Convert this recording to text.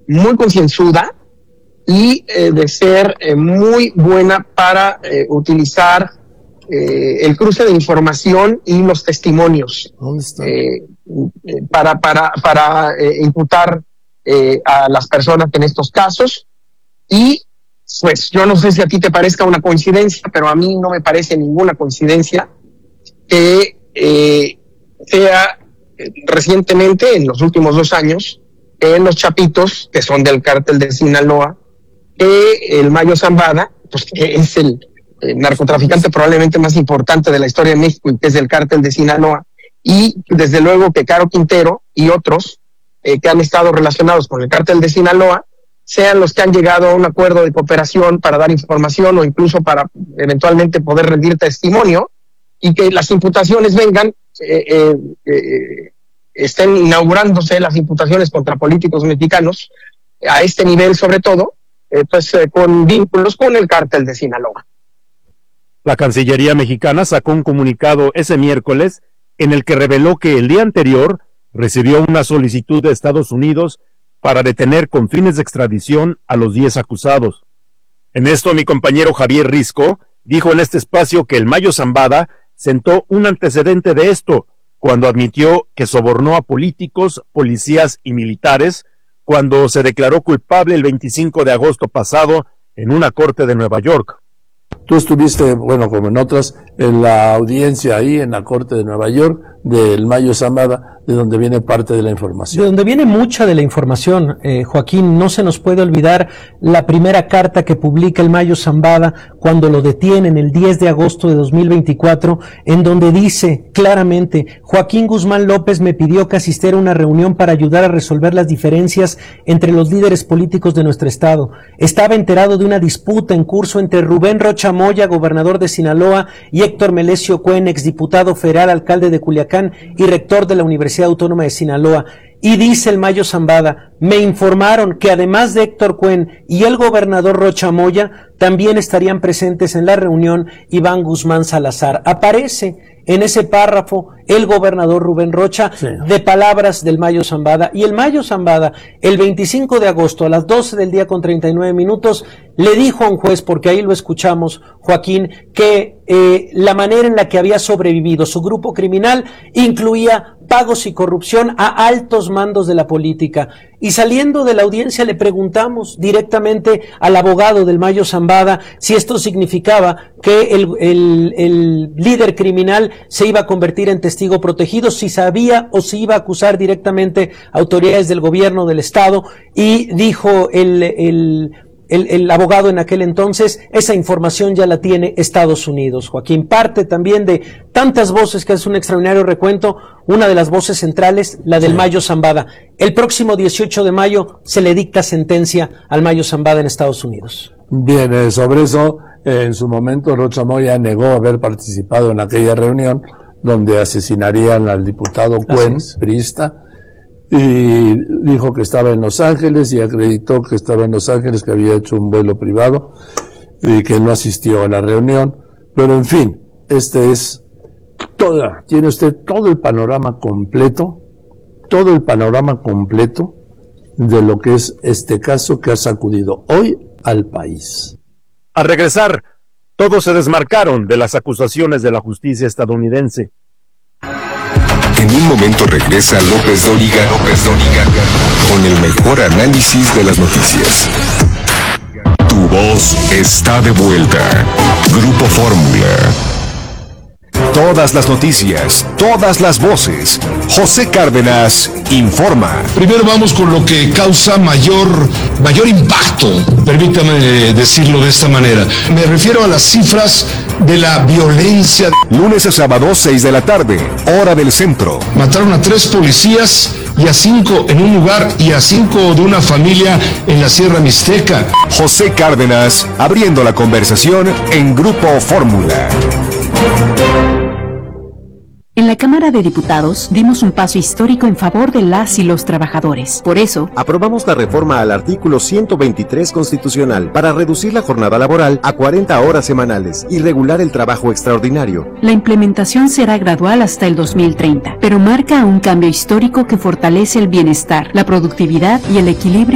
muy concienzuda y de ser muy buena para utilizar el cruce de información y los testimonios para imputar a las personas en estos casos. Y pues yo no sé si a ti te parezca una coincidencia, pero a mí no me parece ninguna coincidencia que sea recientemente, en los últimos 2 años, en los Chapitos, que son del cártel de Sinaloa, el Mayo Zambada, pues que es el narcotraficante probablemente más importante de la historia de México y que es del cártel de Sinaloa, y desde luego que Caro Quintero y otros que han estado relacionados con el cártel de Sinaloa sean los que han llegado a un acuerdo de cooperación para dar información o incluso para eventualmente poder rendir testimonio, y que las imputaciones vengan, estén inaugurándose las imputaciones contra políticos mexicanos a este nivel, sobre todo, con vínculos con el cártel de Sinaloa. La Cancillería mexicana sacó un comunicado ese miércoles en el que reveló que el día anterior recibió una solicitud de Estados Unidos para detener con fines de extradición a los 10 acusados. En esto, mi compañero Javier Risco dijo en este espacio que el Mayo Zambada sentó un antecedente de esto cuando admitió que sobornó a políticos, policías y militares cuando se declaró culpable el 25 de agosto pasado en una corte de Nueva York. Tú estuviste, bueno, como en otras, en la audiencia ahí en la corte de Nueva York del Mayo Zambada, de donde viene parte de la información. De donde viene mucha de la información, Joaquín. No se nos puede olvidar la primera carta que publica el Mayo Zambada cuando lo detienen el 10 de agosto de 2024, en donde dice claramente: Joaquín Guzmán López me pidió que asistiera a una reunión para ayudar a resolver las diferencias entre los líderes políticos de nuestro estado. Estaba enterado de una disputa en curso entre Rubén Rocha Moya, gobernador de Sinaloa, y Héctor Melesio Cuen, exdiputado federal, alcalde de Culiacán y rector de la Universidad Autónoma de Sinaloa. Y dice el Mayo Zambada: me informaron que además de Héctor Cuen y el gobernador Rocha Moya, también estarían presentes en la reunión Iván Guzmán Salazar. Aparece en ese párrafo el gobernador Rubén Rocha, sí, de palabras del Mayo Zambada. Y el Mayo Zambada, el 25 de agosto a las 12 del día con 39 minutos, le dijo a un juez, porque ahí lo escuchamos, Joaquín, que la manera en la que había sobrevivido su grupo criminal incluía pagos y corrupción a altos mandos de la política. Y saliendo de la audiencia le preguntamos directamente al abogado del Mayo Zambada si esto significaba que el líder criminal se iba a convertir en testigo protegido, si sabía o si iba a acusar directamente a autoridades del gobierno del estado, y dijo el abogado en aquel entonces: esa información ya la tiene Estados Unidos. Joaquín, parte también de tantas voces que hace un extraordinario recuento, una de las voces centrales, la del Mayo Zambada. El próximo 18 de mayo se le dicta sentencia al Mayo Zambada en Estados Unidos. Bien, sobre eso, en su momento Rocha Moya negó haber participado en aquella reunión donde asesinarían al diputado Cuen, priista, y dijo que estaba en Los Ángeles y acreditó que estaba en Los Ángeles, que había hecho un vuelo privado y que no asistió a la reunión. Pero en fin, tiene usted todo el panorama completo de lo que es este caso que ha sacudido hoy al país. Al regresar, todos se desmarcaron de las acusaciones de la justicia estadounidense. En un momento regresa López Dóriga con el mejor análisis de las noticias. Tu voz está de vuelta. Grupo Fórmula. Todas las noticias, todas las voces. José Cárdenas informa. Primero vamos con lo que causa mayor impacto, permítame decirlo de esta manera. Me refiero a las cifras de la violencia. Lunes a sábado, 6 de la tarde, hora del centro. Mataron a 3 policías y a 5 en un lugar y a 5 de una familia en la Sierra Mixteca. José Cárdenas abriendo la conversación en Grupo Fórmula. En la Cámara de Diputados dimos un paso histórico en favor de las y los trabajadores. Por eso, aprobamos la reforma al artículo 123 constitucional para reducir la jornada laboral a 40 horas semanales y regular el trabajo extraordinario. La implementación será gradual hasta el 2030, pero marca un cambio histórico que fortalece el bienestar, la productividad y el equilibrio